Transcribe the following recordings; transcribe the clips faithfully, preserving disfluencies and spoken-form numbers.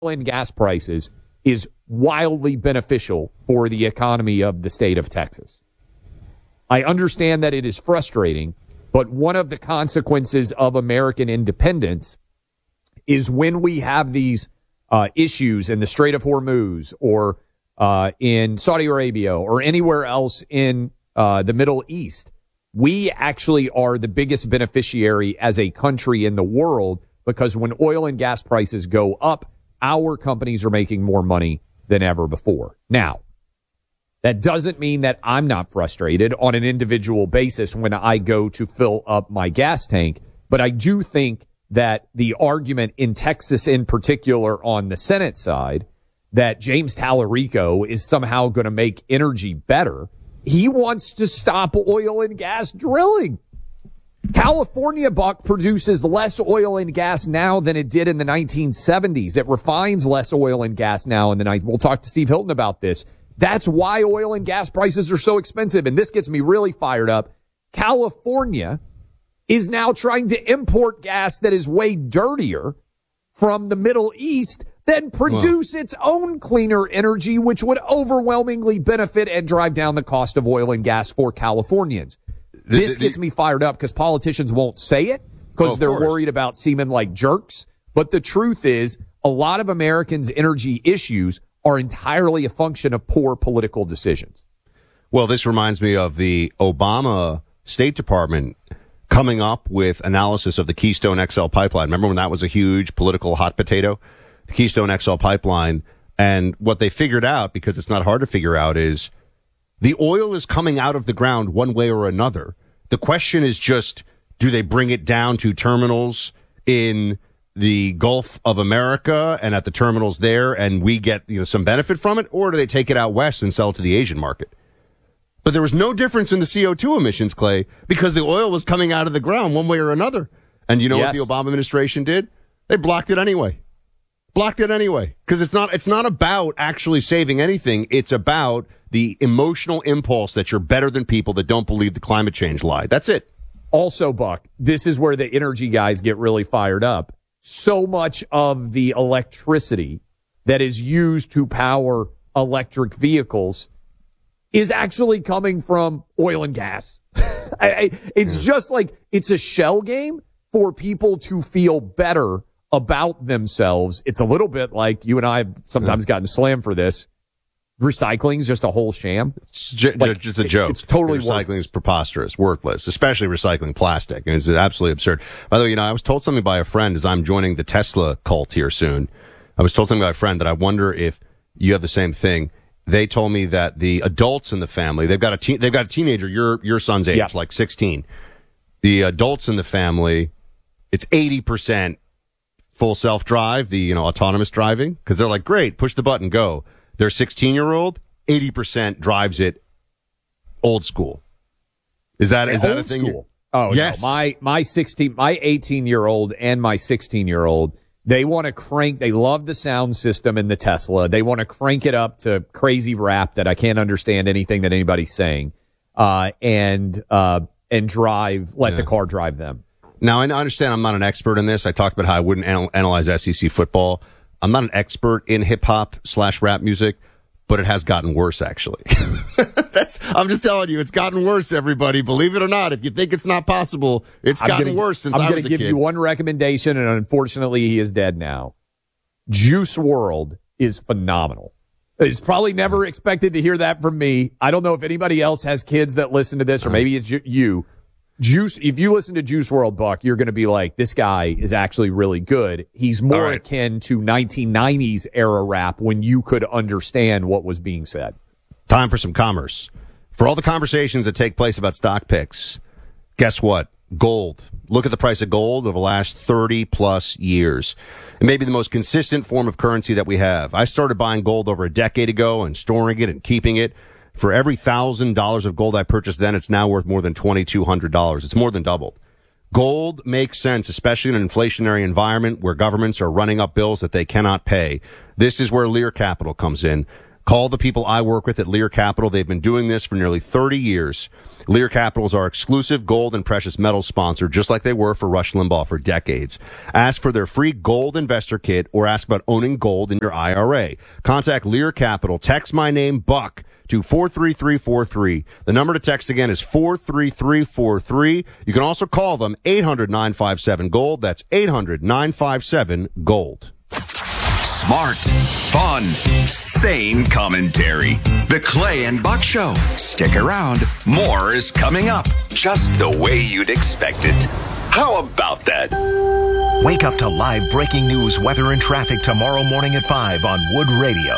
and gas prices is wildly beneficial for the economy of the state of Texas. I understand that it is frustrating, but one of the consequences of American independence is when we have these uh, issues in the Strait of Hormuz or uh, in Saudi Arabia or anywhere else in uh, the Middle East, we actually are the biggest beneficiary as a country in the world, because when oil and gas prices go up, our companies are making more money than ever before. Now, that doesn't mean that I'm not frustrated on an individual basis when I go to fill up my gas tank, but I do think that the argument in Texas in particular on the Senate side that James Tallarico is somehow going to make energy better, he wants to stop oil and gas drilling. California, Buck, produces less oil and gas now than it did in the nineteen seventies. It refines less oil and gas now in the night. We'll talk to Steve Hilton about this. That's why oil and gas prices are so expensive. And this gets me really fired up. California is now trying to import gas that is way dirtier from the Middle East, then produce wow. its own cleaner energy, which would overwhelmingly benefit and drive down the cost of oil and gas for Californians. This gets me fired up because politicians won't say it because oh, they're course. worried about seeming like jerks. But the truth is, a lot of Americans' energy issues are entirely a function of poor political decisions. Well, this reminds me of the Obama State Department coming up with analysis of the Keystone X L pipeline. Remember when that was a huge political hot potato? The Keystone X L pipeline. And what they figured out, because it's not hard to figure out, is the oil is coming out of the ground one way or another. The question is just, do they bring it down to terminals in the Gulf of America and at the terminals there, and we get, you know, some benefit from it, or do they take it out west and sell it to the Asian market? But there was no difference in the C O two emissions, Clay, because the oil was coming out of the ground one way or another. And you know yes. what the Obama administration did? They blocked it anyway. Blocked it anyway. Because it's not, it's not about actually saving anything. It's about the emotional impulse that you're better than people that don't believe the climate change lie. That's it. Also, Buck, this is where the energy guys get really fired up. So much of the electricity that is used to power electric vehicles is actually coming from oil and gas. I, I, it's yeah. just like it's a shell game for people to feel better about themselves. It's a little bit like you and I have sometimes yeah. gotten slammed for this. Recycling is just a whole sham. It's j- like, just a joke. It, it's totally Recycling worthless. is preposterous, worthless, especially recycling plastic. And it's absolutely absurd. By the way, you know, I was told something by a friend as I'm joining the Tesla cult here soon. I was told something by a friend that I wonder if you have the same thing. They told me that the adults in the family, they've got a teen, they've got a teenager, your your son's age, yeah. like sixteen. The adults in the family, it's eighty percent full self-drive, the, you know, autonomous driving, because they're like, great, push the button, go. Their sixteen-year-old, eighty percent drives it old school. Is that is that a thing? School. Oh, yes. No. My my sixteen, my eighteen-year-old and my sixteen-year-old, they want to crank. They love the sound system in the Tesla. They want to crank it up to crazy rap that I can't understand anything that anybody's saying, uh, and uh, and drive. Let yeah. the car drive them. Now I understand I'm not an expert in this. I talked about how I wouldn't anal- analyze S E C football. I'm not an expert in hip hop slash rap music, but it has gotten worse, actually. That's, I'm just telling you, it's gotten worse, everybody. Believe it or not, if you think it's not possible, it's gotten gonna, worse since I'm I gonna was a give kid. you one recommendation, and unfortunately, he is dead now. Juice world is phenomenal. It's probably never expected to hear that from me. I don't know if anybody else has kids that listen to this, or maybe it's you. Juice, if you listen to Juice world, Buck, you're going to be like, this guy is actually really good. He's more right. akin to nineteen nineties era rap when you could understand what was being said. Time for some commerce. For all the conversations that take place about stock picks, guess what? Gold. Look at the price of gold over the last thirty plus years. It may be the most consistent form of currency that we have. I started buying gold over a decade ago and storing it and keeping it. For every one thousand dollars of gold I purchased then, it's now worth more than two thousand two hundred dollars. It's more than doubled. Gold makes sense, especially in an inflationary environment where governments are running up bills that they cannot pay. This is where Lear Capital comes in. Call the people I work with at Lear Capital. They've been doing this for nearly thirty years. Lear Capital is our exclusive gold and precious metals sponsor, just like they were for Rush Limbaugh for decades. Ask for their free gold investor kit or ask about owning gold in your I R A. Contact Lear Capital. Text my name, Buck, to four three three four three. The number to text again is four three three four three. You can also call them eight hundred nine five seven gold. That's eight hundred nine five seven gold. Smart, fun, sane commentary. The Clay and Buck Show. Stick around. More is coming up, just the way you'd expect it. How about that? Wake up to live breaking news, weather, and traffic tomorrow morning at five on Wood Radio.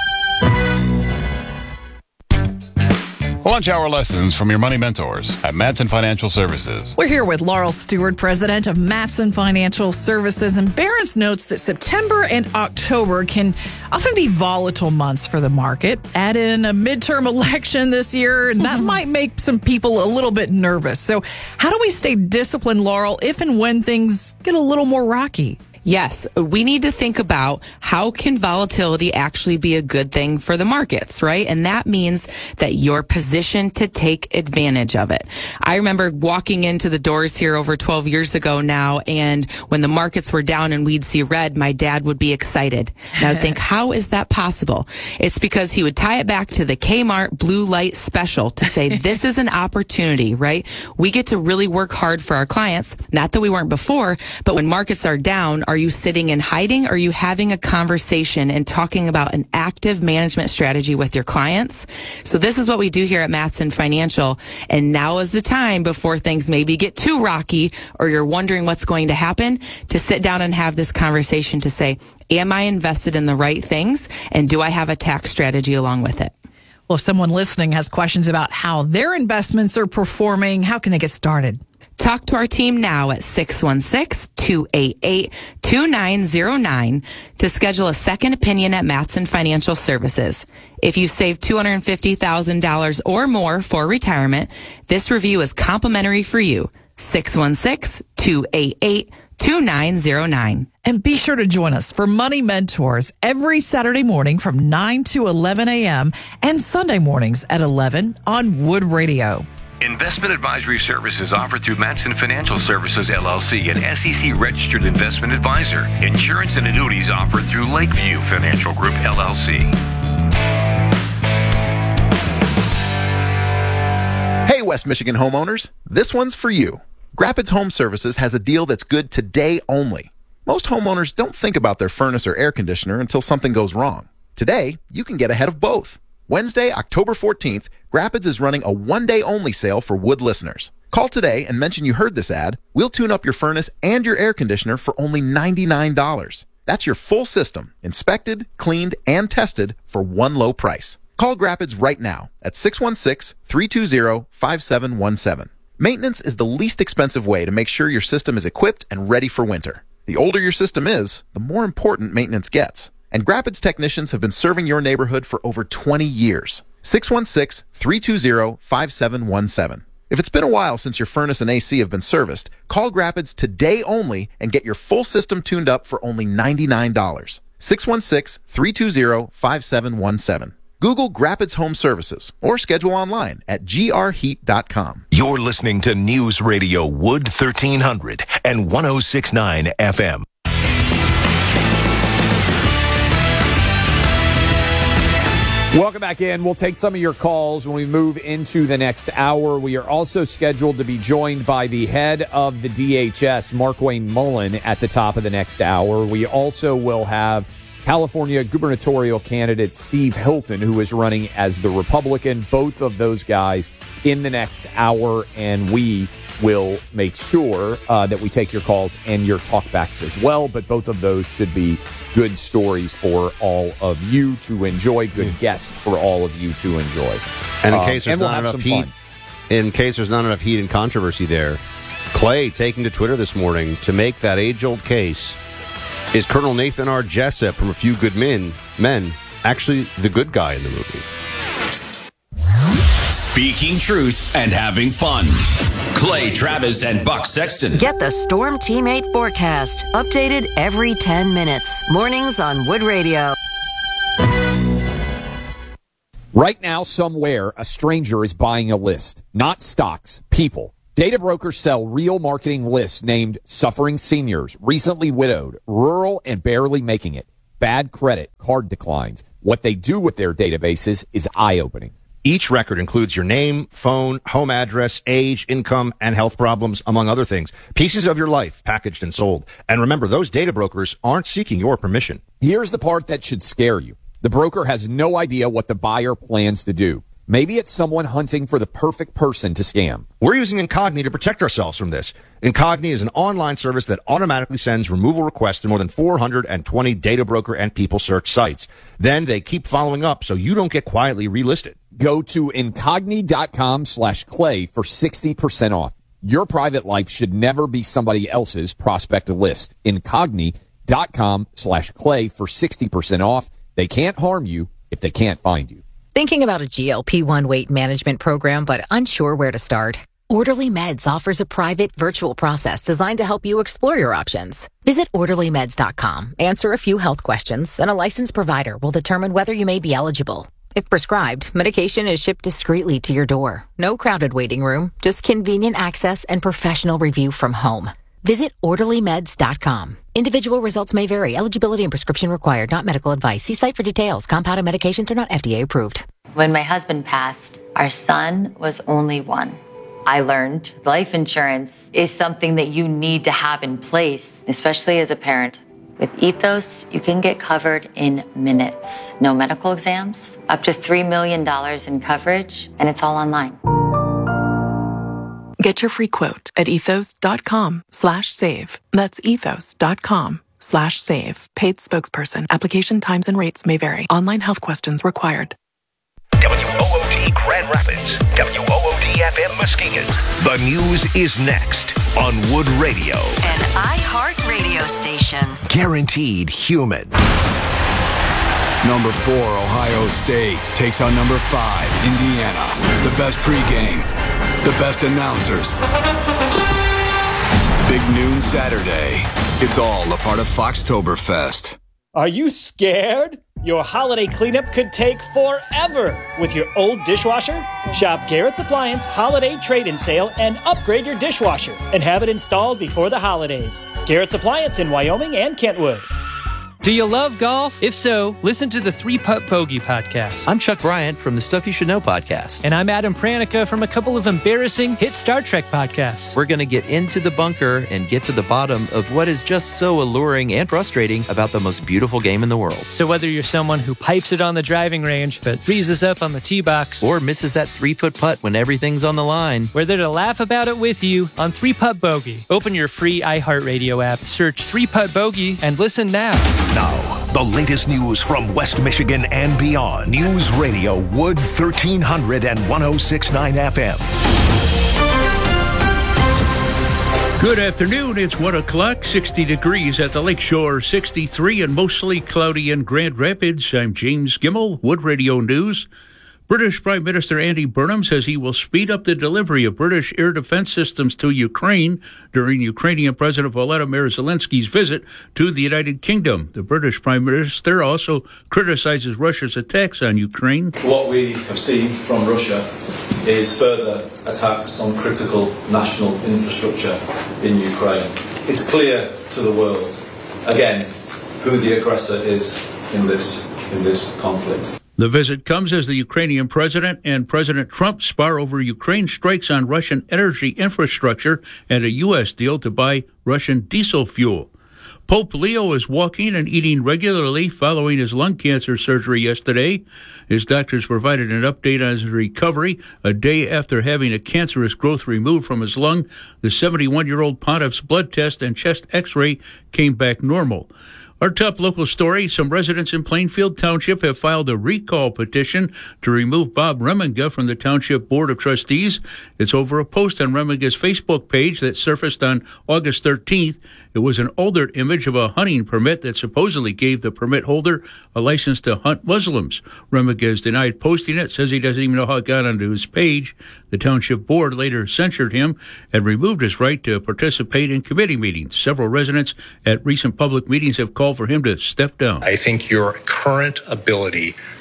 Lunch hour lessons from your money mentors at Matson Financial Services. We're here with Laurel Stewart, president of Matson Financial Services, and Barron's notes that September and October can often be volatile months for the market. Add in a midterm election this year, and that might make some people a little bit nervous. So how do we stay disciplined, Laurel, if and when things get a little more rocky? Yes, we need to think about how can volatility actually be a good thing for the markets, right? And that means that you're positioned to take advantage of it. I remember walking into the doors here over twelve years ago now, and when the markets were down and we'd see red, my dad would be excited. And I would think, how is that possible? It's because he would tie it back to the Kmart blue light special to say, this is an opportunity, right? We get to really work hard for our clients. Not that we weren't before, but when markets are down, are you sitting and hiding? Or are you having a conversation and talking about an active management strategy with your clients? So this is what we do here at Matson Financial. And now is the time, before things maybe get too rocky or you're wondering what's going to happen, to sit down and have this conversation to say, am I invested in the right things? And do I have a tax strategy along with it? Well, if someone listening has questions about how their investments are performing, how can they get started? Talk to our team now at six one six, two eight eight, two nine zero nine to schedule a second opinion at Matson Financial Services. If you save two hundred fifty thousand dollars or more for retirement, this review is complimentary for you. six one six, two eight eight, two nine zero nine. And be sure to join us for Money Mentors every Saturday morning from nine to eleven a.m. and Sunday mornings at eleven on Wood Radio. Investment advisory services offered through Matson Financial Services, L L C, an S E C-registered investment advisor. Insurance and annuities offered through Lakeview Financial Group, L L C. Hey, West Michigan homeowners, this one's for you. Grapids Home Services has a deal that's good today only. Most homeowners don't think about their furnace or air conditioner until something goes wrong. Today, you can get ahead of both. Wednesday, October fourteenth, Grapids is running a one-day only sale for Wood listeners. Call today and mention you heard this ad. We'll tune up your furnace and your air conditioner for only ninety-nine dollars. That's your full system, inspected, cleaned, and tested for one low price. Call Grapids right now at six one six, three two zero, five seven one seven. Maintenance is the least expensive way to make sure your system is equipped and ready for winter. The older your system is, the more important maintenance gets. And Grapids technicians have been serving your neighborhood for over twenty years. six one six, three two zero, five seven one seven. If it's been a while since your furnace and A C have been serviced, call Grapids today only and get your full system tuned up for only ninety-nine dollars. six one six, three two zero, five seven one seven. Google Grapids Home Services or schedule online at g r heat dot com. You're listening to News Radio Wood thirteen hundred and one oh six point nine F M. Welcome back in. We'll take some of your calls when we move into the next hour. We are also scheduled to be joined by the head of the D H S, Markwayne Mullin, at the top of the next hour. We also will have California gubernatorial candidate Steve Hilton, who is running as the Republican. Both of those guys in the next hour, and we will make sure uh, that we take your calls and your talkbacks as well. But both of those should be good stories for all of you to enjoy, good guests for all of you to enjoy. And in um, case there's we'll not enough heat, fun. in case there's not enough heat and controversy there, Clay taking to Twitter this morning to make that age-old case. Is Colonel Nathan R. Jessup from A Few Good Men, men actually the good guy in the movie? Speaking truth and having fun. Clay Travis and Buck Sexton. Get the Storm Teammate forecast, updated every ten minutes. Mornings on Wood Radio. Right now, somewhere, a stranger is buying a list, not stocks, people. Data brokers sell real marketing lists named suffering seniors, recently widowed, rural, and barely making it, bad credit, card declines. What they do with their databases is eye-opening. Each record includes your name, phone, home address, age, income, and health problems, among other things. Pieces of your life packaged and sold. And remember, those data brokers aren't seeking your permission. Here's the part that should scare you. The broker has no idea what the buyer plans to do. Maybe it's someone hunting for the perfect person to scam. We're using Incogni to protect ourselves from this. Incogni is an online service that automatically sends removal requests to more than four hundred twenty data broker and people search sites. Then they keep following up so you don't get quietly relisted. Go to Incogni.com slash clay for sixty percent off. Your private life should never be somebody else's prospect list. Incogni.com slash clay for sixty percent off. They can't harm you if they can't find you. Thinking about a G L P one weight management program but unsure where to start? Orderly Meds offers a private virtual process designed to help you explore your options. Visit orderly meds dot com, answer a few health questions, and a licensed provider will determine whether you may be eligible. If prescribed, medication is shipped discreetly to your door. No crowded waiting room, just convenient access and professional review from home. Visit orderly meds dot com. Individual results may vary. Eligibility and prescription required, not medical advice. See site for details. Compounded medications are not F D A approved. When my husband passed, our son was only one. I learned life insurance is something that you need to have in place, especially as a parent. With Ethos, you can get covered in minutes. No medical exams, up to three million dollars in coverage, and it's all online. Get your free quote at ethos.com slash save. That's ethos.com slash save. Paid spokesperson. Application times and rates may vary. Online health questions required. W O O D Grand Rapids. W O O D F M Muskegon. The news is next on Wood Radio. An iHeart radio station. Guaranteed human. Number four, Ohio State takes on number five, Indiana. The best pregame, the best announcers. Big noon Saturday. It's all a part of Foxtoberfest. Are you scared? Your holiday cleanup could take forever with your old dishwasher? Shop Garrett's Appliance Holiday Trade-In Sale and upgrade your dishwasher and have it installed before the holidays. Garrett's Appliance in Wyoming and Kentwood. Do you love golf? If so, listen to the Three Putt Bogey podcast. I'm Chuck Bryant from the Stuff You Should Know podcast. And I'm Adam Pranica from a couple of embarrassing hit Star Trek podcasts. We're going to get into the bunker and get to the bottom of what is just so alluring and frustrating about the most beautiful game in the world. So whether you're someone who pipes it on the driving range but freezes up on the tee box, or misses that three-foot putt when everything's on the line, we're there to laugh about it with you on Three Putt Bogey. Open your free iHeartRadio app, search Three Putt Bogey, and listen now. Now, the latest news from West Michigan and beyond. News Radio Wood thirteen hundred and one oh six point nine F M. Good afternoon. It's one o'clock, sixty degrees at the Lakeshore, sixty-three and mostly cloudy in Grand Rapids. I'm James Gimmel, Wood Radio News. British Prime Minister Andy Burnham says he will speed up the delivery of British air defense systems to Ukraine during Ukrainian President Volodymyr Zelensky's visit to the United Kingdom. The British Prime Minister also criticizes Russia's attacks on Ukraine. What we have seen from Russia is further attacks on critical national infrastructure in Ukraine. It's clear to the world, again, who the aggressor is in this, in this conflict. The visit comes as the Ukrainian president and President Trump spar over Ukraine strikes on Russian energy infrastructure and a U S deal to buy Russian diesel fuel. Pope Leo is walking and eating regularly following his lung cancer surgery yesterday. His doctors provided an update on his recovery a day after having a cancerous growth removed from his lung. The seventy-one-year-old pontiff's blood test and chest x-ray came back normal. Our top local story, some residents in Plainfield Township have filed a recall petition to remove Bob Remenga from the Township Board of Trustees. It's over a post on Remenga's Facebook page that surfaced on August thirteenth. It was an altered image of a hunting permit that supposedly gave the permit holder a license to hunt Muslims. Remenga has denied posting it, says he doesn't even know how it got onto his page. The Township Board later censured him and removed his right to participate in committee meetings. Several residents at recent public meetings have called for him to step down. I think your current ability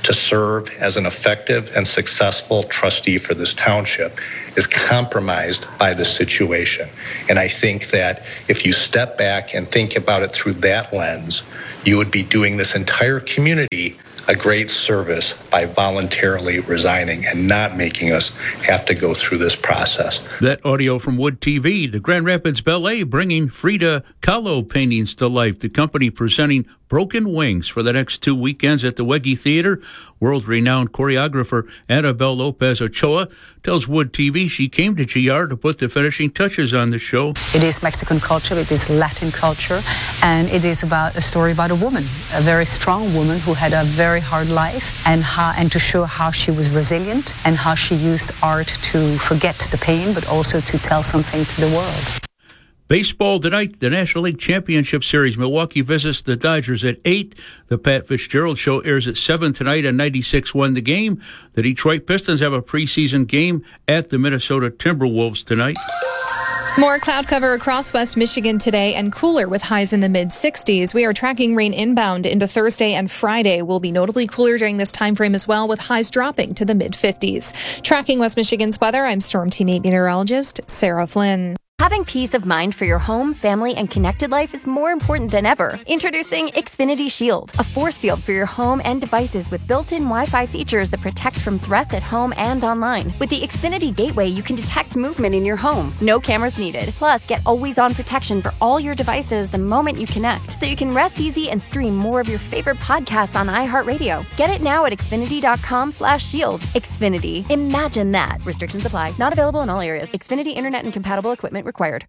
to serve as an effective and successful trustee for this township is compromised by this situation. And I think that if you step back and think about it through that lens, you would be doing this entire community a great service by voluntarily resigning and not making us have to go through this process. That audio from Wood T V, the Grand Rapids Ballet bringing Frida Kahlo paintings to life. The company presenting Broken Wings for the next two weekends at the Wegge Theater. World-renowned choreographer Annabelle Lopez Ochoa tells Wood T V she came to G R to put the finishing touches on the show. It is Mexican culture, it is Latin culture, and it is about a story about a woman, a very strong woman who had a very hard life, and how, and to show how she was resilient and how she used art to forget the pain, but also to tell something to the world. Baseball tonight, the National League Championship Series. Milwaukee visits the Dodgers at eight. The Pat Fitzgerald Show airs at seven tonight on ninety-six one The Game. The Detroit Pistons have a preseason game at the Minnesota Timberwolves tonight. More cloud cover across West Michigan today and cooler with highs in the mid sixties. We are tracking rain inbound into Thursday and Friday. Will be notably cooler during this time frame as well, with highs dropping to the mid fifties. Tracking West Michigan's weather, I'm Storm Team eight meteorologist Sarah Flynn. Having peace of mind for your home, family, and connected life is more important than ever. Introducing Xfinity Shield, a force field for your home and devices with built-in Wi-Fi features that protect from threats at home and online. With the Xfinity Gateway, you can detect movement in your home. No cameras needed. Plus, get always-on protection for all your devices the moment you connect, so you can rest easy and stream more of your favorite podcasts on iHeartRadio. Get it now at Xfinity.com slash shield. Xfinity. Imagine that. Restrictions apply. Not available in all areas. Xfinity Internet and compatible equipment required.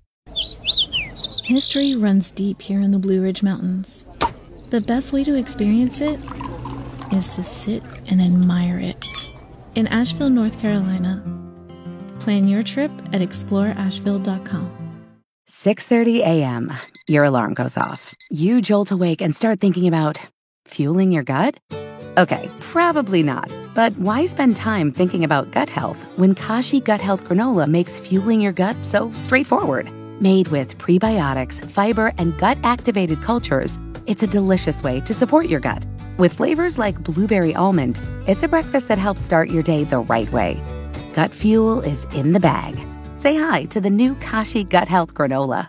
History runs deep here in the Blue Ridge Mountains. The best way to experience it is to sit and admire it. In Asheville, North Carolina. Plan your trip at explore asheville dot com. six thirty a.m. Your alarm goes off. You jolt awake and start thinking about fueling your gut? Okay, probably not. But why spend time thinking about gut health when Kashi Gut Health Granola makes fueling your gut so straightforward? Made with prebiotics, fiber, and gut-activated cultures, it's a delicious way to support your gut. With flavors like blueberry almond, it's a breakfast that helps start your day the right way. Gut fuel is in the bag. Say hi to the new Kashi Gut Health Granola.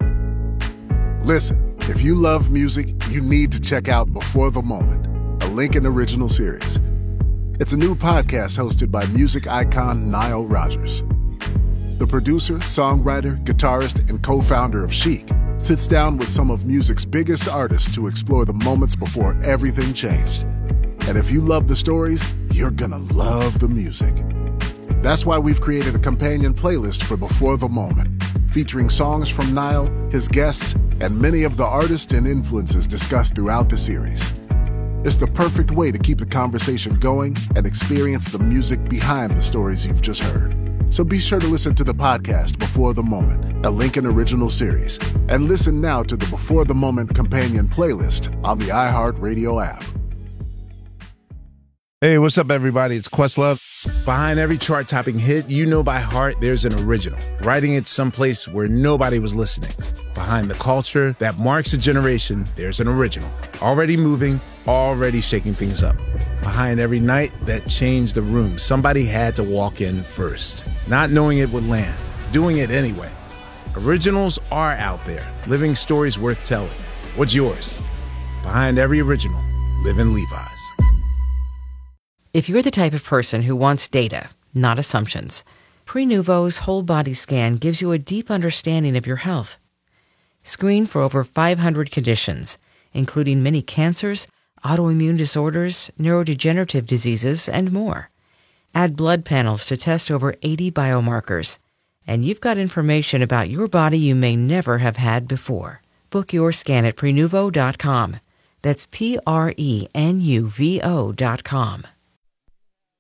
Listen, if you love music, you need to check out Before the Moment, a Lincoln original series. It's a new podcast hosted by music icon Nile Rodgers. The producer, songwriter, guitarist, and co-founder of Chic sits down with some of music's biggest artists to explore the moments before everything changed. And if you love the stories, you're gonna love the music. That's why we've created a companion playlist for Before the Moment, featuring songs from Nile, his guests, and many of the artists and influences discussed throughout the series. It's the perfect way to keep the conversation going and experience the music behind the stories you've just heard. So be sure to listen to the podcast Before the Moment, a Lincoln original series, and listen now to the Before the Moment companion playlist on the iHeartRadio app. Hey, what's up, everybody? It's Questlove. Behind every chart-topping hit you know by heart, there's an original, writing it someplace where nobody was listening. Behind the culture that marks a generation, there's an original, already moving, already shaking things up. Behind every night that changed the room, somebody had to walk in first, not knowing it would land, doing it anyway. Originals are out there, living stories worth telling. What's yours? Behind every original, live in Levi's. If you're the type of person who wants data, not assumptions, Prenuvo's whole body scan gives you a deep understanding of your health. Screen for over five hundred conditions, including many cancers, autoimmune disorders, neurodegenerative diseases, and more. Add blood panels to test over eighty biomarkers, and you've got information about your body you may never have had before. Book your scan at Prenuvo dot com. That's P R E N U V O dot com.